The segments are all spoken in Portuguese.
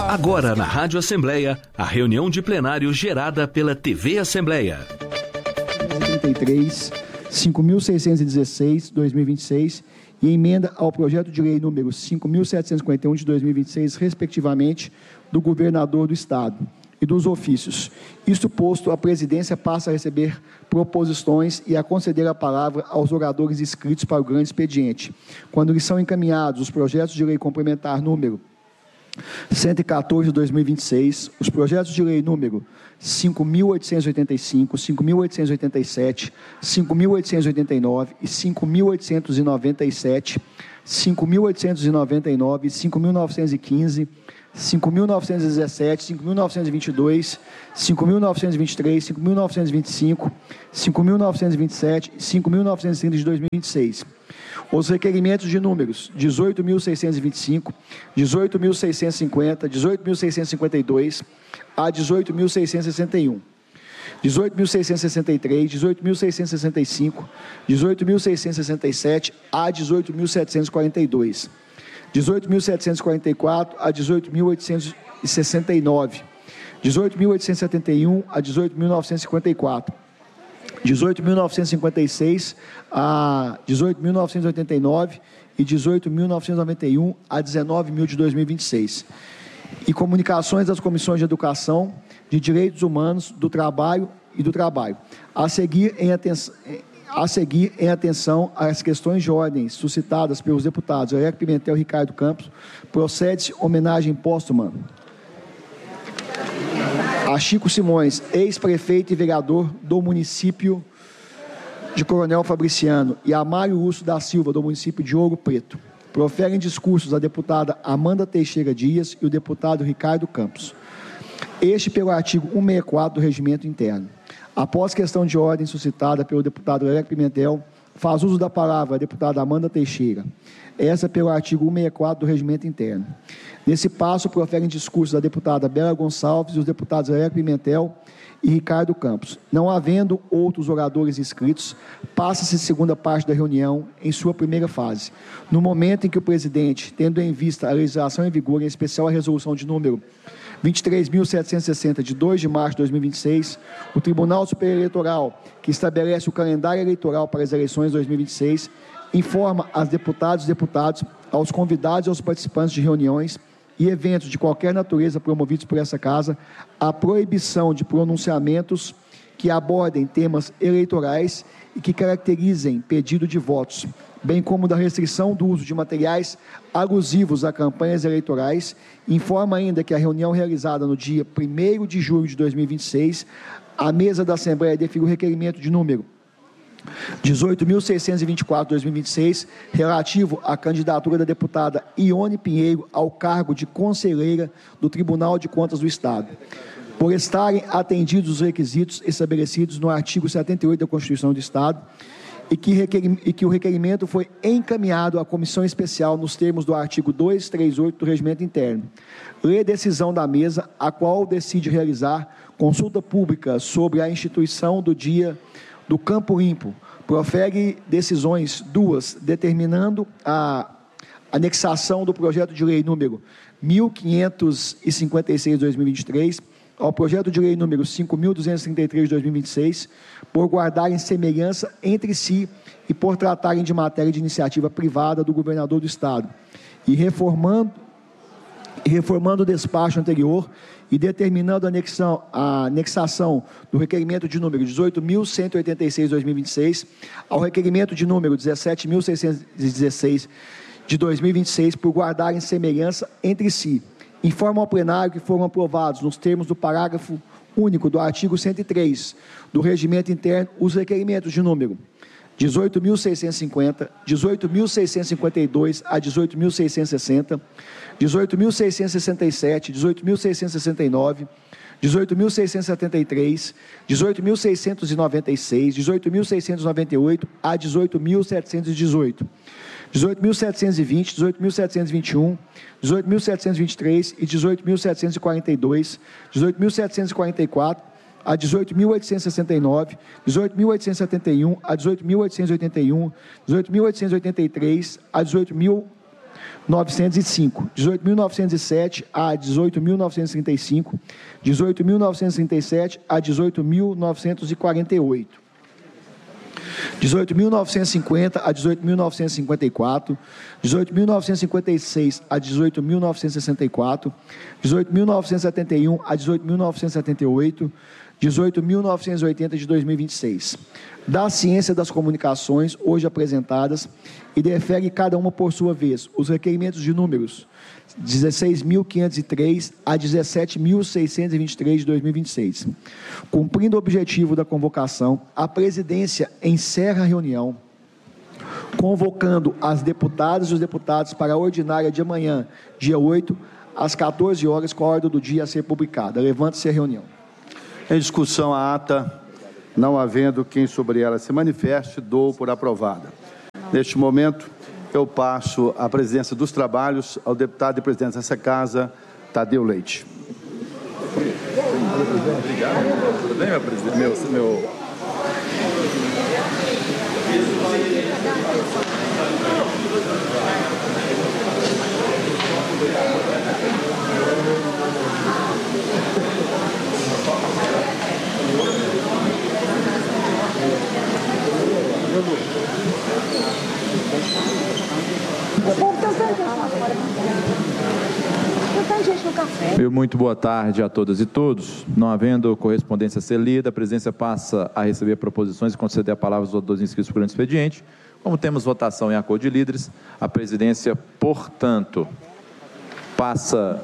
Agora na Rádio Assembleia, a reunião de plenário gerada pela TV Assembleia. 33, 5.616, 2026, e emenda ao projeto de lei número 5.751 de 2026, respectivamente, do governador do Estado e dos ofícios. Isto posto, a presidência passa a receber proposições e a conceder a palavra aos oradores inscritos para o grande expediente, quando lhes são encaminhados os projetos de lei complementar número 114 de 2026, os projetos de lei número 5.885, 5.887, 5.889 e 5.897, 5.899, 5.915, 5.917, 5.922, 5.923, 5.925, 5.927 e 5.930 de 2026. Os requerimentos de números 18.625, 18.650, 18.652 a 18.661, 18.663, 18.665, 18.667 a 18.742, 18.744 a 18.869, 18.871 a 18.954, 18.956 a 18.989 e 18.991 a 19.000 de 2026. E comunicações das comissões de Educação, de Direitos Humanos, do Trabalho e do Trabalho. A seguir, em atenção às questões de ordem suscitadas pelos deputados Érico Pimentel e Ricardo Campos, procede-se homenagem póstuma a Chico Simões, ex-prefeito e vereador do município de Coronel Fabriciano, e a Mário Urso da Silva, do município de Ouro Preto. Proferem discursos a deputada Amanda Teixeira Dias e o deputado Ricardo Campos. Este pelo artigo 164 do Regimento Interno. Após questão de ordem suscitada pelo deputado Érico Pimentel, faz uso da palavra a deputada Amanda Teixeira. Essa pelo artigo 164 do Regimento Interno. Nesse passo, proferem discursos a deputada Bela Gonçalves e os deputados Érico Pimentel e Ricardo Campos. Não havendo outros oradores inscritos, passa-se a segunda parte da reunião em sua primeira fase. No momento em que o presidente, tendo em vista a legislação em vigor, em especial a resolução de número 23.760, de 2 de março de 2026, o Tribunal Superior Eleitoral, que estabelece o calendário eleitoral para as eleições de 2026, informa às deputadas e deputados, aos convidados e aos participantes de reuniões e eventos de qualquer natureza promovidos por essa Casa, a proibição de pronunciamentos que abordem temas eleitorais e que caracterizem pedido de votos, bem como da restrição do uso de materiais alusivos a campanhas eleitorais. Informa ainda que a reunião realizada no dia 1º de julho de 2026, a mesa da Assembleia deferiu o requerimento de número 18.624/2026, relativo à candidatura da deputada Ione Pinheiro ao cargo de conselheira do Tribunal de Contas do Estado, por estarem atendidos os requisitos estabelecidos no artigo 78 da Constituição do Estado, e que o requerimento foi encaminhado à comissão especial nos termos do artigo 238 do Regimento Interno. Lê decisão da mesa, a qual decide realizar consulta pública sobre a instituição do dia do Campo Limpo. Profere decisões duas, determinando a anexação do projeto de lei número 1556/2023 ao projeto de lei número 5.233/2026, por guardarem semelhança entre si e por tratarem de matéria de iniciativa privada do governador do Estado, e reformando o despacho anterior e determinando a anexação do requerimento de número 18.186/2026 ao requerimento de número 17.616 de 2026, por guardarem semelhança entre si. Informa ao plenário que foram aprovados, nos termos do parágrafo único do artigo 103 do Regimento Interno, os requerimentos de número 18.650, 18.652 a 18.660, 18.667, 18.669, 18.673, 18.696, 18.698 a 18.718, 18.720, 18.721, 18.723 e 18.742, 18.744 a 18.869, 18.871 a 18.881, 18.883 a 18.885, 18.905, 18.907 a 18.935, 18.937 a 18.948, 18.950 a 18.954, 18.956 a 18.964, 18.971 a 18.978, 18.980 de 2026. Da ciência das comunicações, hoje apresentadas, e defere cada uma por sua vez os requerimentos de números 16.503 a 17.623 de 2026. Cumprindo o objetivo da convocação, a presidência encerra a reunião, convocando as deputadas e os deputados para a ordinária de amanhã, dia 8, às 14 horas, com a ordem do dia a ser publicada. Levante-se a reunião. Em discussão a ata, não havendo quem sobre ela se manifeste, dou por aprovada. Neste momento, eu passo a presidência dos trabalhos ao deputado e presidente dessa casa, Tadeu Leite. Tudo bem, meu presidente? Muito boa tarde a todas e todos. Não havendo correspondência a ser lida, a presidência passa a receber proposições e conceder a palavra aos autores inscritos por expediente. Como temos votação em acordo de líderes, a presidência, portanto, passa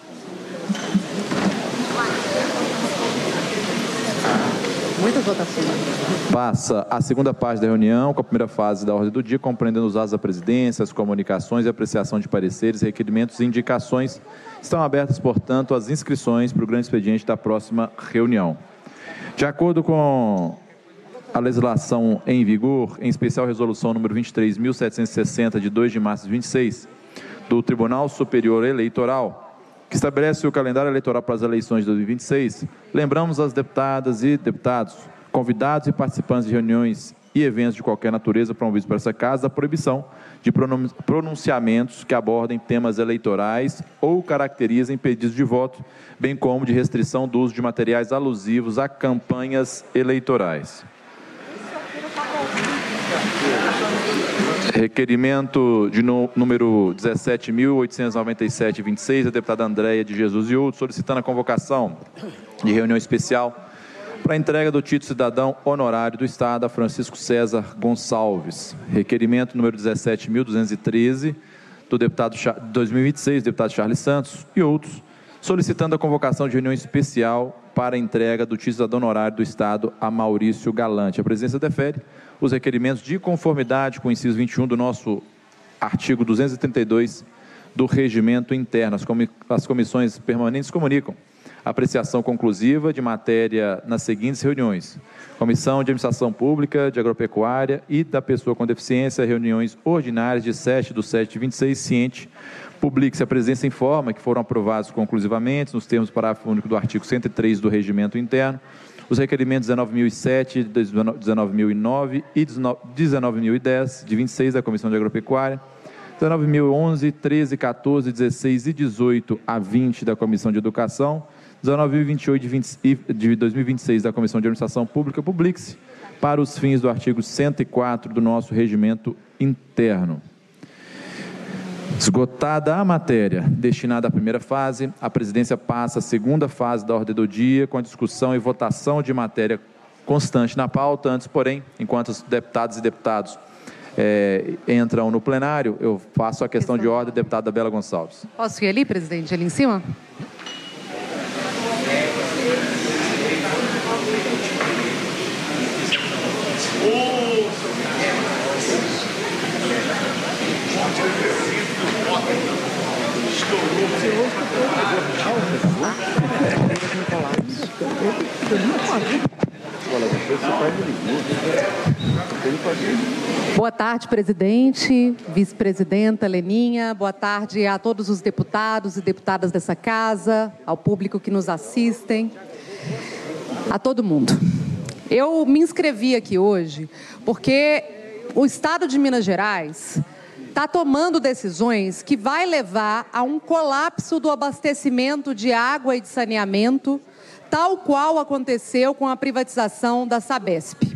a segunda parte da reunião, com a primeira fase da ordem do dia, compreendendo os atos da presidência, as comunicações e apreciação de pareceres, requerimentos e indicações. Estão abertas, portanto, as inscrições para o grande expediente da próxima reunião. De acordo com a legislação em vigor, em especial a resolução número 23.760, de 2 de março de 26, do Tribunal Superior Eleitoral, que estabelece o calendário eleitoral para as eleições de 2026, lembramos às deputadas e deputados, convidados e participantes de reuniões e eventos de qualquer natureza promovidos por essa casa, a proibição de pronunciamentos que abordem temas eleitorais ou caracterizem pedidos de voto, bem como de restrição do uso de materiais alusivos a campanhas eleitorais. Requerimento de número 17.897-26, da deputada Andréia de Jesus e outros, solicitando a convocação de reunião especial para a entrega do título cidadão honorário do Estado a Francisco César Gonçalves. Requerimento número 17.213, do deputado 2026, deputado Charles Santos e outros, solicitando a convocação de reunião especial para a entrega do título cidadão honorário do Estado a Maurício Galante. A presidência defere os requerimentos de conformidade com o inciso 21 do nosso artigo 232 do Regimento Interno. As comissões permanentes comunicam a apreciação conclusiva de matéria nas seguintes reuniões: Comissão de Administração Pública, de Agropecuária e da Pessoa com Deficiência, reuniões ordinárias de 7/7/26, ciente. Publique-se. A presidência informa que foram aprovados conclusivamente, nos termos do parágrafo único do artigo 103 do Regimento Interno, os requerimentos 19.007, 19.009 e 19.010, de 26 da Comissão de Agropecuária, 19.011, 13, 14, 16 e 18 a 20 da Comissão de Educação, 19.028 de 2026 da Comissão de Administração Pública. Publique-se para os fins do artigo 104 do nosso Regimento Interno. Esgotada a matéria destinada à primeira fase, a presidência passa à segunda fase da ordem do dia, com a discussão e votação de matéria constante na pauta. Antes, porém, enquanto os deputados e deputados entram no plenário, eu faço a questão de ordem, deputada Bela Gonçalves. Posso ir ali, presidente? Ali em cima? Boa tarde, presidente, vice-presidenta Leninha, boa tarde a todos os deputados e deputadas dessa casa, ao público que nos assistem, a todo mundo. Eu me inscrevi aqui hoje porque o Estado de Minas Gerais está tomando decisões que vai levar a um colapso do abastecimento de água e de saneamento, tal qual aconteceu com a privatização da Sabesp.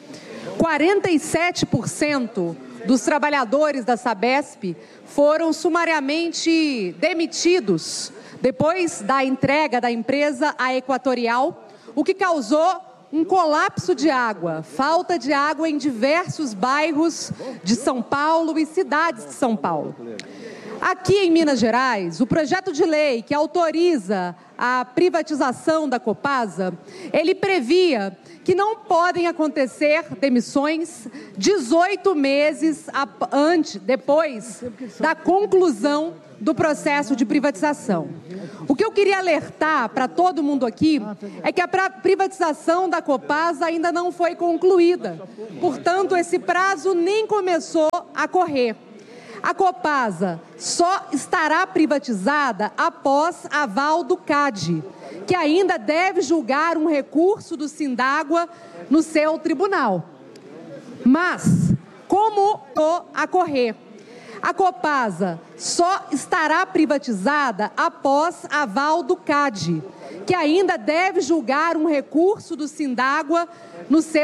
47% dos trabalhadores da Sabesp foram sumariamente demitidos depois da entrega da empresa à Equatorial, o que causou um colapso de água, falta de água em diversos bairros de São Paulo e cidades de São Paulo. Aqui em Minas Gerais, o projeto de lei que autoriza a privatização da Copasa, ele previa que não podem acontecer demissões 18 meses depois da conclusão do processo de privatização. O que eu queria alertar para todo mundo aqui é que a privatização da Copasa ainda não foi concluída. Portanto, esse prazo nem começou a correr. A Copasa só estará privatizada após aval do CAD, que ainda deve julgar um recurso do Sindágua no seu tribunal. Mas, como a correr? A Copasa só estará privatizada após aval do CAD, que ainda deve julgar um recurso do Sindágua no seu